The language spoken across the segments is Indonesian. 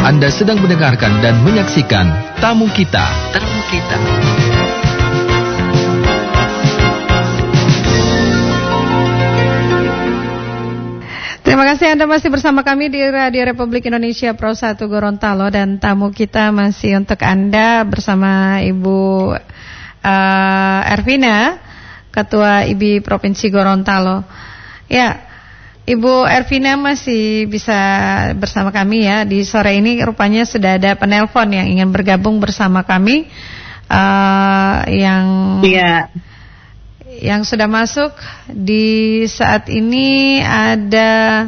Anda sedang mendengarkan dan menyaksikan Tamu Kita. Tamu Kita. Terima kasih Anda masih bersama kami di Radio Republik Indonesia Pro 1 Gorontalo, dan tamu kita masih untuk Anda bersama Ibu Ervina, Ketua IBI Provinsi Gorontalo. Ya, Ibu Ervina masih bisa bersama kami ya di sore ini. Rupanya sudah ada penelpon yang ingin bergabung bersama kami, yang sudah masuk di saat ini ada.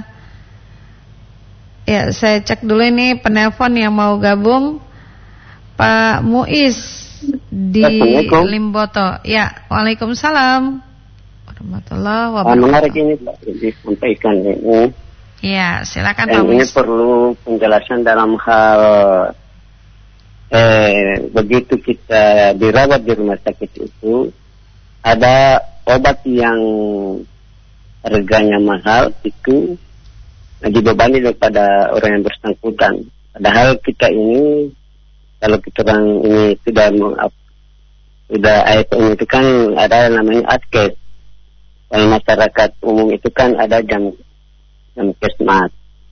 Ya, saya cek dulu ini penelpon yang mau gabung, Pak Muiz di Limboto. Ya, Waalaikumsalam warahmatullahi wabarakatuh. Menarik ini Pak disampaikan ini. Ya, silakan Pak Muiz. Ini perlu penjelasan dalam hal begitu kita dirawat di rumah sakit itu, ada obat yang harganya mahal itu dibebani daripada orang yang bersangkutan. Padahal kita ini, kalau kita orang ini sudah ASN itu kan ada namanya askes. Kalau masyarakat umum itu kan ada jam kesmas.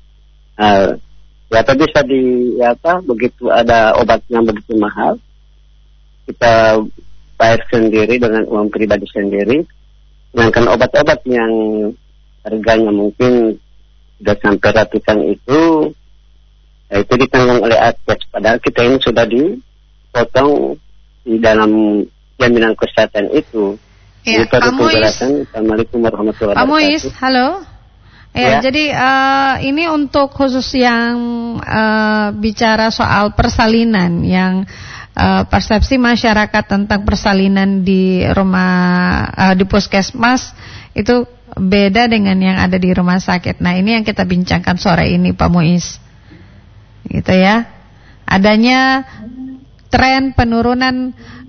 Ya, bisa begitu ada obat yang begitu mahal, kita bayar sendiri dengan uang pribadi sendiri. Sedangkan obat-obat yang harganya mungkin sudah sampai ratusan itu ditanggung oleh askes. Padahal kita ini sudah dipotong di dalam jaminan kesehatan itu. Ya, Pak Muiz. Assalamualaikum warahmatullahi Pak wabarakatuh. Muiz, halo. Ya. Jadi ini untuk khusus yang bicara soal persalinan, yang persepsi masyarakat tentang persalinan di rumah di puskesmas itu beda dengan yang ada di rumah sakit. Nah, ini yang kita bincangkan sore ini, Pak Muiz. Gitu ya. Adanya tren penurunan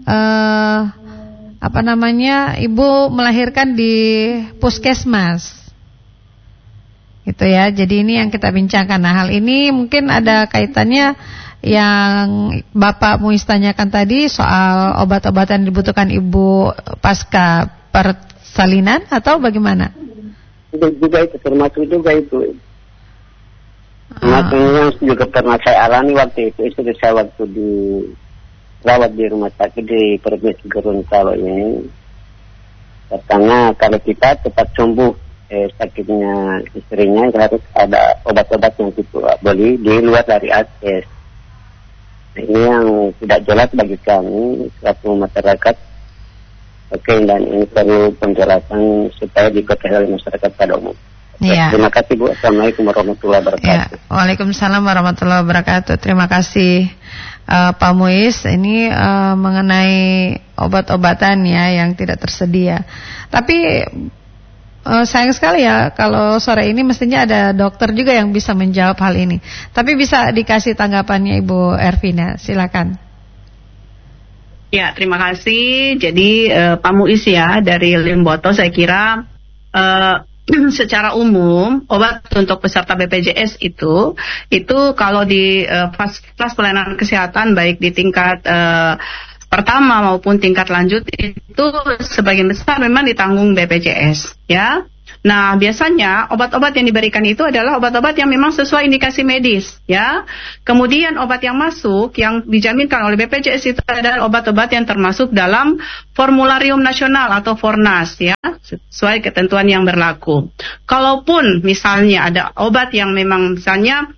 ibu melahirkan di puskesmas. Gitu ya. Jadi ini yang kita bincangkan. Nah, hal ini mungkin ada kaitannya yang Bapak Muiz tanyakan tadi soal obat-obatan dibutuhkan ibu pasca persalinan atau bagaimana? Juga itu, termasuk juga itu. Termasuk yang juga pernah saya alami waktu itu saya waktu dirawat di rumah sakit di Provinsi Gorontalo ini. Katanya kalau kita cepat sembuh sakitnya istrinya, harus ada obat-obat yang kita beli di luar dari askes. Ini yang tidak jelas bagi kami selaku masyarakat. Oke, dan ini perlu penjelasan supaya diketahui oleh masyarakat pada umum. Ya. Terima kasih Bu. Assalamualaikum warahmatullahi wabarakatuh. Ya. Waalaikumsalam warahmatullahi wabarakatuh. Terima kasih Pak Muiz. Ini mengenai obat-obatan ya yang tidak tersedia. Tapi sayang sekali ya kalau sore ini mestinya ada dokter juga yang bisa menjawab hal ini. Tapi bisa dikasih tanggapannya Ibu Ervina, silakan. Ya, terima kasih. Jadi Pak Muiz ya dari Limboto, saya kira secara umum obat untuk peserta BPJS itu kalau di fasilitas pelayanan kesehatan baik di tingkat pertama maupun tingkat lanjut itu sebagian besar memang ditanggung BPJS ya. Nah, biasanya obat-obat yang diberikan itu adalah obat-obat yang memang sesuai indikasi medis ya. Kemudian obat yang masuk yang dijaminkan oleh BPJS itu adalah obat-obat yang termasuk dalam formularium nasional atau Fornas ya, sesuai ketentuan yang berlaku. Kalaupun misalnya ada obat yang memang misalnya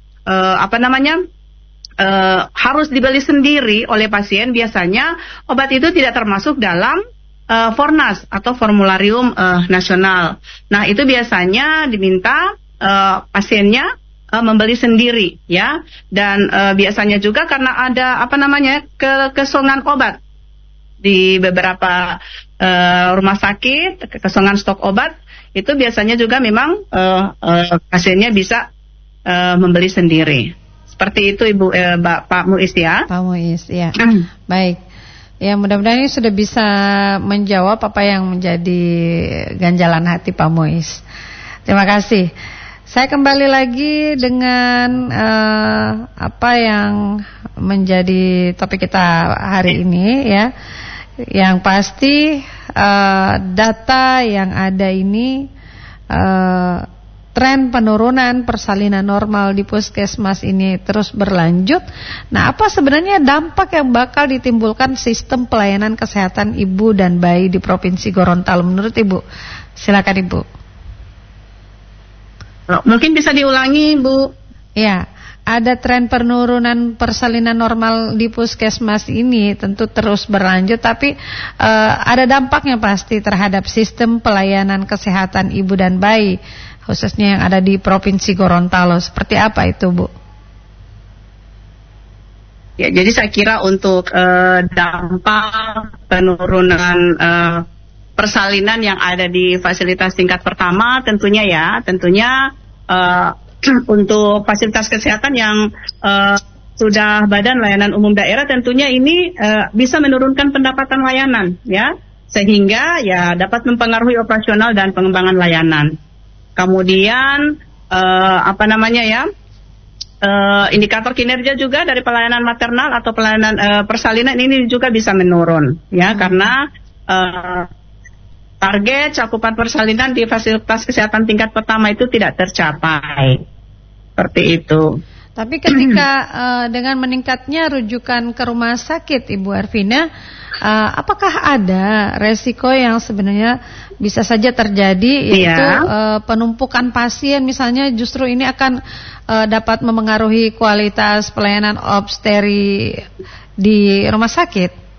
harus dibeli sendiri oleh pasien, biasanya obat itu tidak termasuk dalam Fornas atau formularium nasional. Nah, itu biasanya diminta pasiennya membeli sendiri ya. Dan biasanya juga karena ada kekosongan obat di beberapa rumah sakit, kekosongan stok obat, itu biasanya juga memang pasiennya bisa membeli sendiri. Seperti itu Ibu Pak Muiz ya. Pak Muiz ya. Baik. Ya, mudah-mudahan ini sudah bisa menjawab apa yang menjadi ganjalan hati Pak Muiz. Terima kasih. Saya kembali lagi dengan apa yang menjadi topik kita hari ini ya. Yang pasti data yang ada ini tren penurunan persalinan normal di puskesmas ini terus berlanjut. Nah, apa sebenarnya dampak yang bakal ditimbulkan sistem pelayanan kesehatan ibu dan bayi di Provinsi Gorontalo menurut Ibu? Silakan Ibu. Mungkin bisa diulangi, Bu. Ya, ada tren penurunan persalinan normal di puskesmas ini tentu terus berlanjut, tapi ada dampaknya pasti terhadap sistem pelayanan kesehatan ibu dan bayi, khususnya yang ada di Provinsi Gorontalo. Seperti apa itu, Bu? Ya, jadi saya kira untuk dampak penurunan persalinan yang ada di fasilitas tingkat pertama tentunya untuk fasilitas kesehatan yang sudah Badan Layanan Umum Daerah tentunya ini bisa menurunkan pendapatan layanan ya, sehingga ya dapat mempengaruhi operasional dan pengembangan layanan. Kemudian indikator kinerja juga dari pelayanan maternal atau pelayanan persalinan ini juga bisa menurun ya, karena target cakupan persalinan di fasilitas kesehatan tingkat pertama itu tidak tercapai. Seperti itu. Tapi ketika dengan meningkatnya rujukan ke rumah sakit, Ibu Ervina, apakah ada resiko yang sebenarnya bisa saja terjadi, yaitu penumpukan pasien misalnya, justru ini akan dapat memengaruhi kualitas pelayanan obstetri di rumah sakit?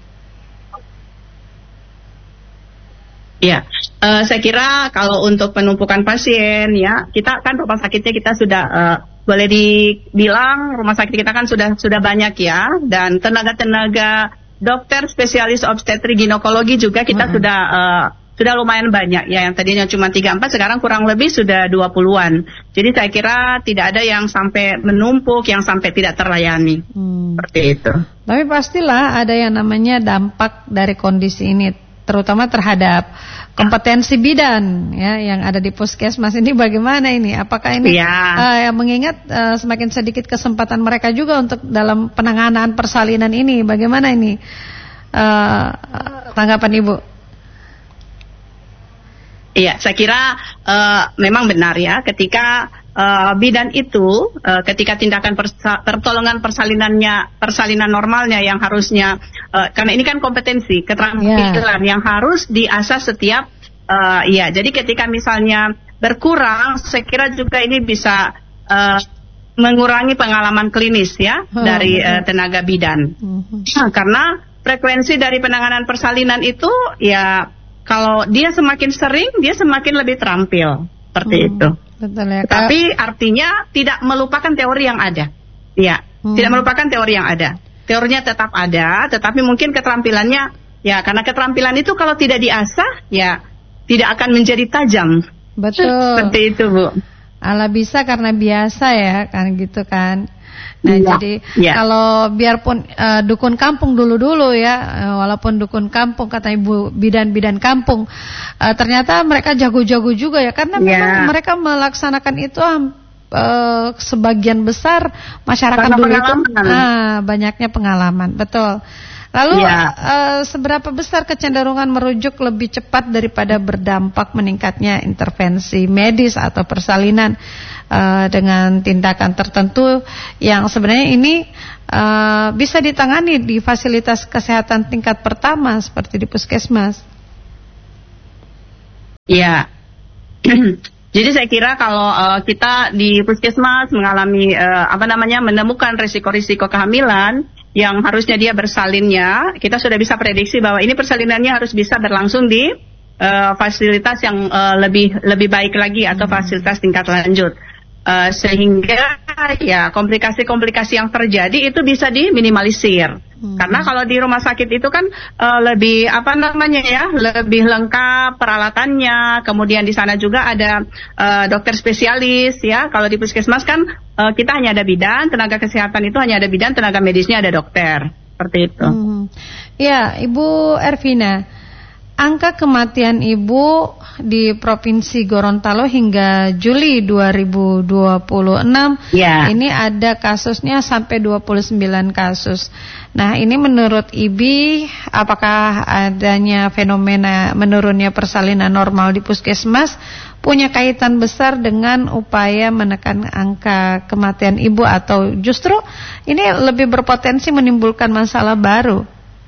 Ya, saya kira kalau untuk penumpukan pasien ya, kita kan rumah sakitnya kita sudah boleh dibilang rumah sakit kita kan sudah banyak ya, dan tenaga dokter spesialis obstetri ginekologi juga kita sudah lumayan banyak ya, yang tadinya cuma 3-4 sekarang kurang lebih sudah 20-an. Jadi saya kira tidak ada yang sampai menumpuk, yang sampai tidak terlayani. Seperti itu. Tapi pastilah ada yang namanya dampak dari kondisi ini, terutama terhadap kompetensi bidan ya yang ada di puskesmas ini. Bagaimana ini? Apakah ini mengingat semakin sedikit kesempatan mereka juga untuk dalam penanganan persalinan ini? Bagaimana ini tanggapan Ibu? Iya, saya kira memang benar ya, ketika bidan itu ketika tindakan pertolongan persalinan normalnya yang harusnya karena ini kan kompetensi keterampilan yang harus diasah setiap jadi ketika misalnya berkurang, saya kira juga ini bisa mengurangi pengalaman klinis ya dari tenaga bidan. Karena frekuensi dari penanganan persalinan itu ya, kalau dia semakin sering dia semakin lebih terampil seperti itu. Betul ya, tapi artinya tidak melupakan teori yang ada. Ya, tidak melupakan teori yang ada. Teorinya tetap ada, tetapi mungkin keterampilannya ya, karena keterampilan itu kalau tidak diasah ya tidak akan menjadi tajam. Betul. Seperti itu, Bu. Ala bisa karena biasa ya, kan gitu kan. Nah, jadi kalau biarpun dukun kampung dulu ya, walaupun dukun kampung kata Ibu bidan kampung, ternyata mereka jago-jago juga ya, karena memang mereka melaksanakan itu sebagian besar masyarakat karena dulu itu banyaknya pengalaman, betul. Lalu seberapa besar kecenderungan merujuk lebih cepat daripada berdampak meningkatnya intervensi medis atau persalinan dengan tindakan tertentu yang sebenarnya ini bisa ditangani di fasilitas kesehatan tingkat pertama seperti di puskesmas? Ya, jadi saya kira kalau kita di puskesmas mengalami menemukan risiko-risiko kehamilan yang harusnya dia bersalinnya, kita sudah bisa prediksi bahwa ini persalinannya harus bisa berlangsung di fasilitas yang lebih baik lagi atau fasilitas tingkat lanjut. Sehingga ya komplikasi-komplikasi yang terjadi itu bisa diminimalisir. Karena kalau di rumah sakit itu kan lebih lebih lengkap peralatannya. Kemudian di sana juga ada dokter spesialis ya. Kalau di puskesmas kan kita hanya ada bidan, tenaga kesehatan itu hanya ada bidan, tenaga medisnya ada dokter. Seperti itu. Ya, Ibu Ervina, angka kematian ibu di Provinsi Gorontalo hingga Juli 2026 ini ada kasusnya sampai 29 kasus. Nah, ini menurut IBI, apakah adanya fenomena menurunnya persalinan normal di puskesmas punya kaitan besar dengan upaya menekan angka kematian ibu, atau justru ini lebih berpotensi menimbulkan masalah baru?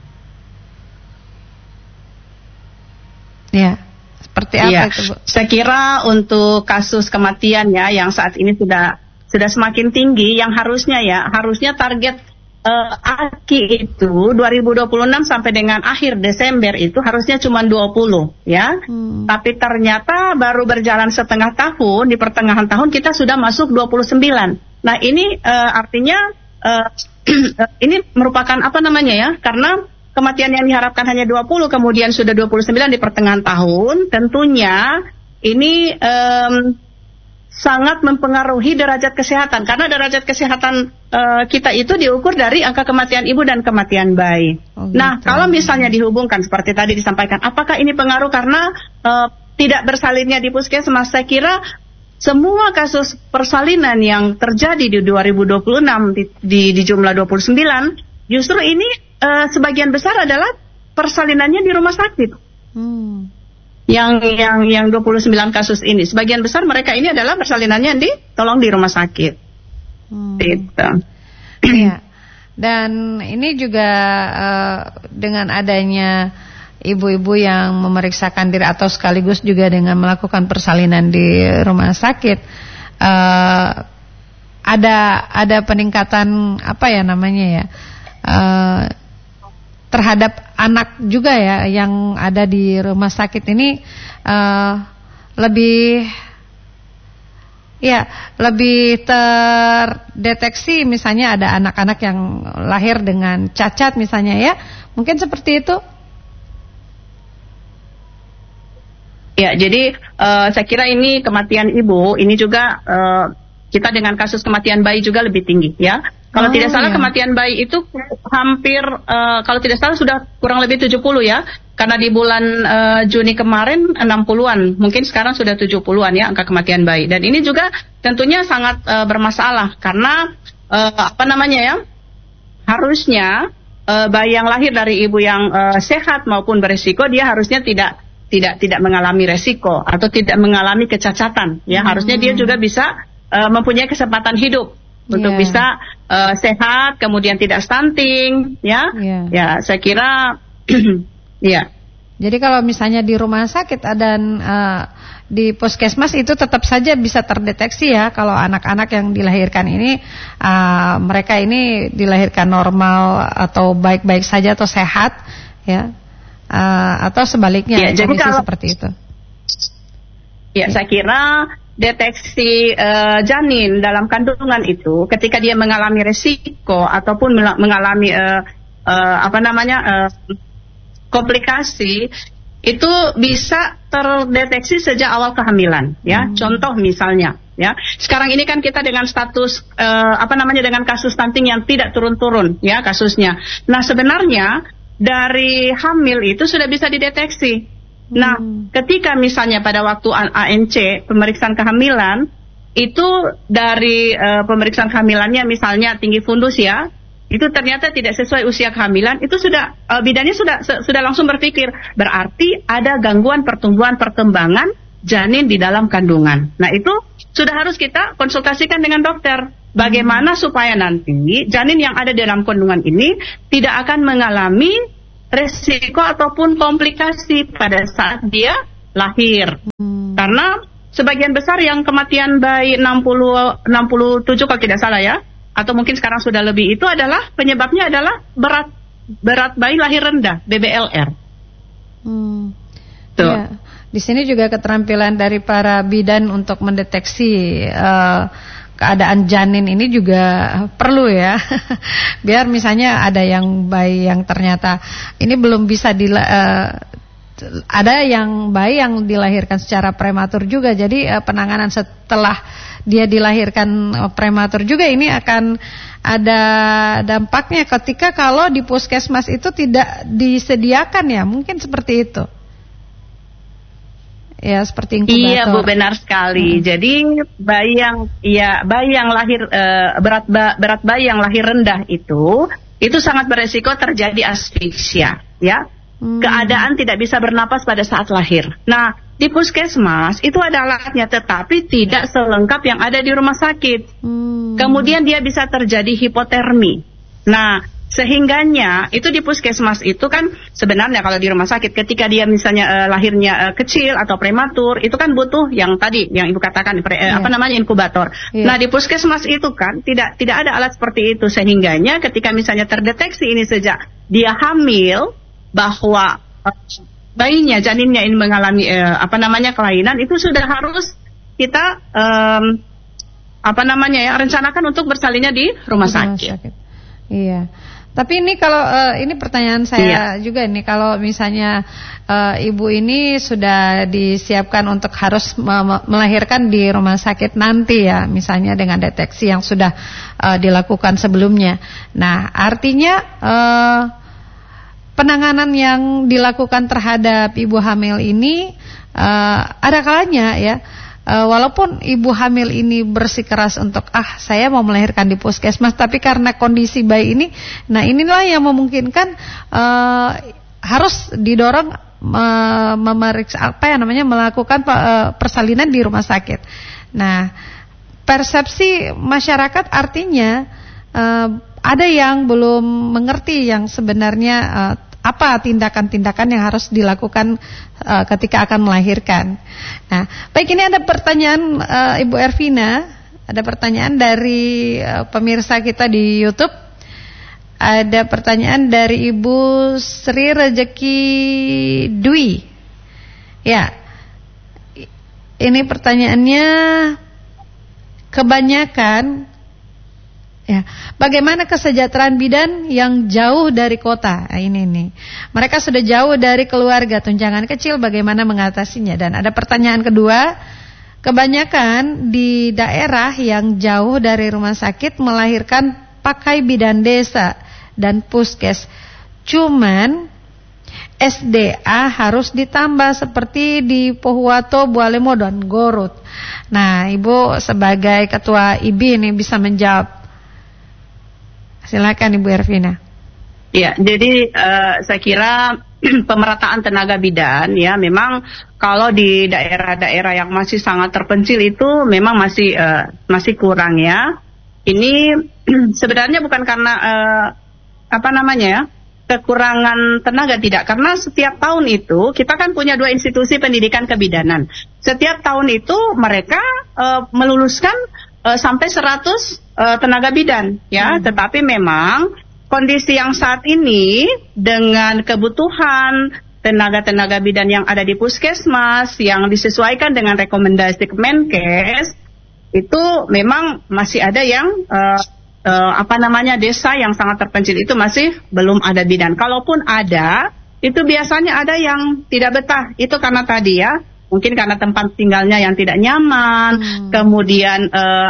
Ya, seperti apa itu, Bu? Saya kira untuk kasus kematian ya yang saat ini sudah semakin tinggi, yang harusnya target AKI itu 2026 sampai dengan akhir Desember itu harusnya cuma 20 ya. Tapi ternyata baru berjalan setengah tahun, di pertengahan tahun kita sudah masuk 29. Nah, ini artinya ini merupakan apa namanya ya? Karena kematian yang diharapkan hanya 20 kemudian sudah 29 di pertengahan tahun, tentunya ini sangat mempengaruhi derajat kesehatan, karena derajat kesehatan kita itu diukur dari angka kematian ibu dan kematian bayi. Nah, kalau misalnya dihubungkan seperti tadi disampaikan, apakah ini pengaruh karena tidak bersalinnya di puskesmas? Saya kira semua kasus persalinan yang terjadi di 2026 di jumlah 29, justru ini sebagian besar adalah persalinannya di rumah sakit. Yang 29 kasus ini, sebagian besar mereka ini adalah persalinannya ditolong di rumah sakit. Gitu. Ya. Dan ini juga dengan adanya ibu-ibu yang memeriksakan diri atau sekaligus juga dengan melakukan persalinan di rumah sakit, ada peningkatan apa ya namanya ya, terhadap anak juga ya yang ada di rumah sakit ini, lebih terdeteksi, misalnya ada anak-anak yang lahir dengan cacat misalnya ya, mungkin seperti itu. Ya, jadi saya kira ini kematian ibu ini juga kita dengan kasus kematian bayi juga lebih tinggi ya. Kalau tidak salah kematian bayi itu hampir kalau tidak salah sudah kurang lebih 70 ya. Karena di bulan Juni kemarin 60-an, mungkin sekarang sudah 70-an ya angka kematian bayi. Dan ini juga tentunya sangat bermasalah karena harusnya bayi yang lahir dari ibu yang sehat maupun beresiko, dia harusnya tidak mengalami resiko atau tidak mengalami kecacatan ya. Harusnya dia juga bisa mempunyai kesempatan hidup untuk bisa sehat, kemudian tidak stunting, ya. Ya, saya kira, ya. Jadi kalau misalnya di rumah sakit dan di puskesmas itu tetap saja bisa terdeteksi ya, kalau anak-anak yang dilahirkan ini mereka ini dilahirkan normal atau baik-baik saja atau sehat, ya, atau sebaliknya, jadi kalau seperti itu. Ya, saya kira deteksi janin dalam kandungan itu ketika dia mengalami resiko ataupun mengalami komplikasi, itu bisa terdeteksi sejak awal kehamilan ya. Contoh misalnya ya, sekarang ini kan kita dengan status dengan kasus stunting yang tidak turun-turun ya kasusnya. Nah, sebenarnya dari hamil itu sudah bisa dideteksi. Nah, ketika misalnya pada waktu ANC, pemeriksaan kehamilan, itu dari pemeriksaan kehamilannya misalnya tinggi fundus ya, itu ternyata tidak sesuai usia kehamilan, itu sudah bidannya sudah langsung berpikir, berarti ada gangguan pertumbuhan perkembangan janin di dalam kandungan. Nah, itu sudah harus kita konsultasikan dengan dokter. Bagaimana supaya nanti janin yang ada di dalam kandungan ini tidak akan mengalami resiko ataupun komplikasi pada saat dia lahir. Karena sebagian besar yang kematian bayi 67 kalau tidak salah ya, atau mungkin sekarang sudah lebih, itu adalah penyebabnya adalah berat bayi lahir rendah, BBLR. Tuh. Ya. Di sini juga keterampilan dari para bidan untuk mendeteksi keadaan janin ini juga perlu ya. Biar misalnya ada yang bayi yang ternyata ini belum bisa ada yang bayi yang dilahirkan secara prematur juga. Jadi penanganan setelah dia dilahirkan prematur juga ini akan ada dampaknya ketika kalau di puskesmas itu tidak disediakan ya. Mungkin seperti itu. Ya, seperti inkubator. Iya, Bu, benar sekali. Jadi bayi yang lahir berat bayi yang lahir rendah itu sangat beresiko terjadi asfiksia, ya. Keadaan tidak bisa bernapas pada saat lahir. Nah, di puskesmas itu ada alatnya, tetapi tidak selengkap yang ada di rumah sakit. Kemudian dia bisa terjadi hipotermi. Nah, sehingganya itu di puskesmas itu kan sebenarnya kalau di rumah sakit ketika dia misalnya lahirnya kecil atau prematur itu kan butuh yang tadi yang Ibu katakan inkubator. Nah, di puskesmas itu kan tidak ada alat seperti itu, sehingganya ketika misalnya terdeteksi ini sejak dia hamil bahwa bayinya, janinnya ini mengalami kelainan, itu sudah harus kita rencanakan untuk bersalinnya di rumah sakit. Iya. Tapi ini kalau ini pertanyaan saya juga nih, kalau misalnya ibu ini sudah disiapkan untuk harus melahirkan di rumah sakit nanti ya, misalnya dengan deteksi yang sudah dilakukan sebelumnya. Nah, artinya penanganan yang dilakukan terhadap ibu hamil ini ada kalanya ya. Walaupun ibu hamil ini bersikeras untuk saya mau melahirkan di puskesmas, tapi karena kondisi bayi ini, nah inilah yang memungkinkan harus didorong memeriksa melakukan persalinan di rumah sakit. Nah, persepsi masyarakat artinya ada yang belum mengerti yang sebenarnya apa tindakan-tindakan yang harus dilakukan ketika akan melahirkan. Nah, baik, ini ada pertanyaan Ibu Ervina, ada pertanyaan dari pemirsa kita di YouTube. Ada pertanyaan dari Ibu Sri Rezeki Dwi. Ya, ini pertanyaannya kebanyakan. Ya, bagaimana kesejahteraan bidan yang jauh dari kota? Nah, ini nih. Mereka sudah jauh dari keluarga, tunjangan kecil, bagaimana mengatasinya? Dan ada pertanyaan kedua, kebanyakan di daerah yang jauh dari rumah sakit melahirkan pakai bidan desa dan puskes. Cuman SDA harus ditambah seperti di Pohuwato, Bualemo dan Gorut. Nah, Ibu sebagai ketua IBI ini bisa menjawab. Silakan Ibu Ervina. Ya, jadi saya kira pemerataan tenaga bidan ya, memang kalau di daerah-daerah yang masih sangat terpencil itu memang masih kurang ya. Ini sebenarnya bukan karena kekurangan tenaga, tidak, karena setiap tahun itu kita kan punya 2 institusi pendidikan kebidanan. Setiap tahun itu mereka meluluskan sampai 100 tenaga bidan ya, tetapi memang kondisi yang saat ini dengan kebutuhan tenaga-tenaga bidan yang ada di puskesmas yang disesuaikan dengan rekomendasi Kemenkes itu memang masih ada yang desa yang sangat terpencil itu masih belum ada bidan. Kalaupun ada, itu biasanya ada yang tidak betah. Itu karena tadi ya, mungkin karena tempat tinggalnya yang tidak nyaman, kemudian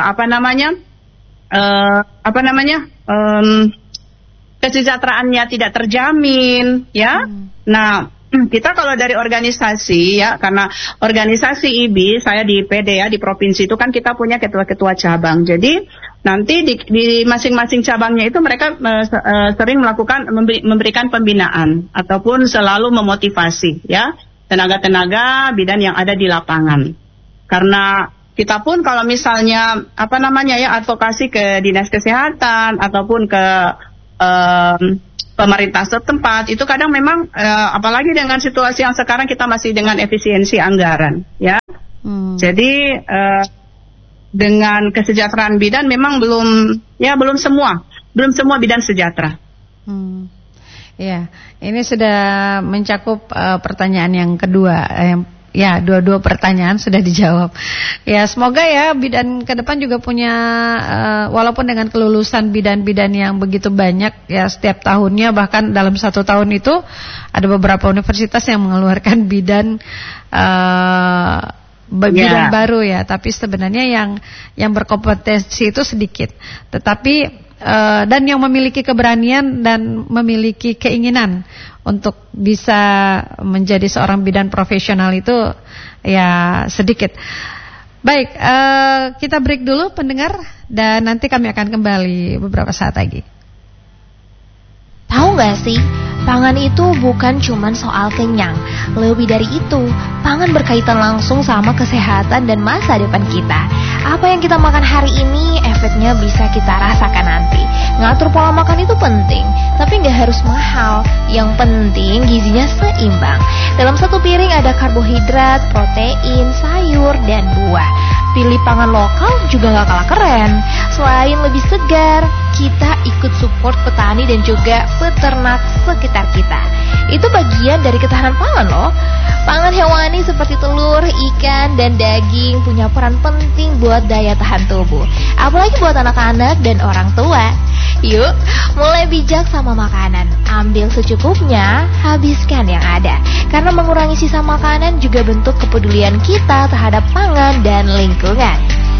kesejahteraannya tidak terjamin ya. Nah, kita kalau dari organisasi ya, karena organisasi IBI, saya di PD ya, di provinsi itu kan kita punya ketua-ketua cabang. Jadi nanti di masing-masing cabangnya itu mereka sering memberikan pembinaan ataupun selalu memotivasi ya tenaga-tenaga bidan yang ada di lapangan. Karena kita pun kalau misalnya advokasi ke dinas kesehatan ataupun ke pemerintah setempat, itu kadang memang apalagi dengan situasi yang sekarang kita masih dengan efisiensi anggaran ya. Jadi dengan kesejahteraan bidan memang belum semua bidan sejahtera. Ya, ini sudah mencakup pertanyaan yang kedua. Ya, dua pertanyaan sudah dijawab. Ya, semoga ya bidan ke depan juga punya, walaupun dengan kelulusan bidan-bidan yang begitu banyak ya setiap tahunnya, bahkan dalam 1 tahun itu ada beberapa universitas yang mengeluarkan bidan baru ya. Tapi sebenarnya yang berkompetensi itu sedikit. Tetapi dan yang memiliki keberanian dan memiliki keinginan untuk bisa menjadi seorang bidan profesional itu ya sedikit. Baik, kita break dulu pendengar dan nanti kami akan kembali beberapa saat lagi. Tahu gak sih, pangan itu bukan cuma soal kenyang. Lebih dari itu, pangan berkaitan langsung sama kesehatan dan masa depan kita. Apa yang kita makan hari ini, efeknya bisa kita rasakan nanti. Ngatur pola makan itu penting, tapi gak harus mahal. Yang penting gizinya seimbang. Dalam satu piring ada karbohidrat, protein, sayur, dan buah. Pilih pangan lokal juga gak kalah keren. Selain lebih segar, kita ikut support petani dan juga peternak sekitar kita. Itu bagian dari ketahanan pangan loh. Pangan hewani seperti telur, ikan, dan daging punya peran penting buat daya tahan tubuh. Apalagi buat anak-anak dan orang tua. Yuk, mulai bijak sama makanan. Ambil secukupnya, habiskan yang ada. Karena mengurangi sisa makanan juga bentuk kepedulian kita terhadap pangan dan lingkungan.